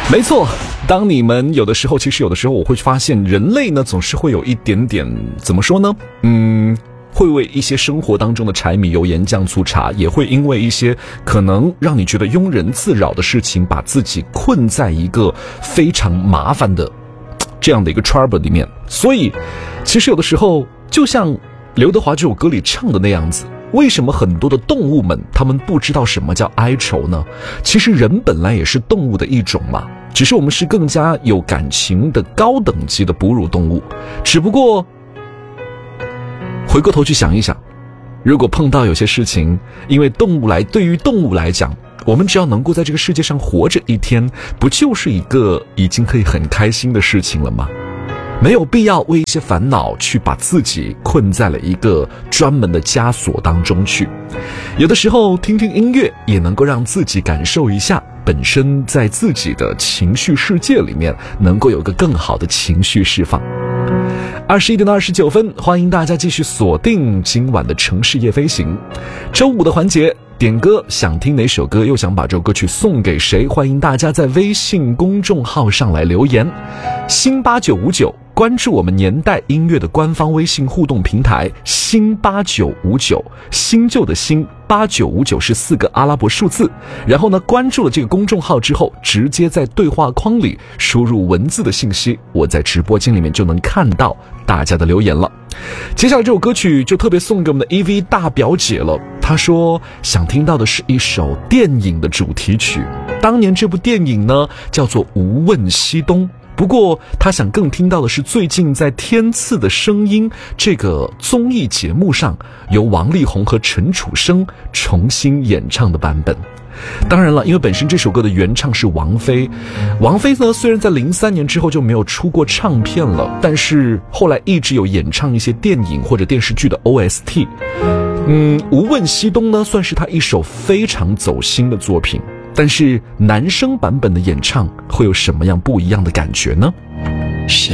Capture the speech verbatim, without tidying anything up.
没错，当你们有的时候，其实有的时候我会发现，人类呢总是会有一点点，怎么说呢？嗯，会为一些生活当中的柴米油盐酱醋茶，也会因为一些可能让你觉得庸人自扰的事情，把自己困在一个非常麻烦的这样的一个 trouble 里面。所以，其实有的时候，就像刘德华这首歌里唱的那样子。为什么很多的动物们他们不知道什么叫哀愁呢？其实人本来也是动物的一种嘛，只是我们是更加有感情的高等级的哺乳动物。只不过回过头去想一想，如果碰到有些事情，因为动物来对于动物来讲，我们只要能够在这个世界上活着一天，不就是一个已经可以很开心的事情了吗？没有必要为一些烦恼去把自己困在了一个专门的枷锁当中去。有的时候听听音乐也能够让自己感受一下本身在自己的情绪世界里面能够有个更好的情绪释放。二十一点二十九分，欢迎大家继续锁定今晚的城市夜飞行。周五的环节点歌，想听哪首歌，又想把这首歌曲送给谁，欢迎大家在微信公众号上来留言，新八九五九，关注我们年代音乐的官方微信互动平台新八九五九，新旧的新，八九五九是四个阿拉伯数字。然后呢，关注了这个公众号之后，直接在对话框里输入文字的信息，我在直播间里面就能看到大家的留言了。接下来这首歌曲就特别送给我们的 E V 大表姐了，她说想听到的是一首电影的主题曲，当年这部电影呢叫做《无问西东》，不过他想更听到的是最近在天赐的声音这个综艺节目上由王力宏和陈楚生重新演唱的版本。当然了，因为本身这首歌的原唱是王菲，王菲呢虽然在零三年之后就没有出过唱片了，但是后来一直有演唱一些电影或者电视剧的 O S T。 嗯，无问西东呢算是她一首非常走心的作品，但是男生版本的演唱会有什么样不一样的感觉呢？ 想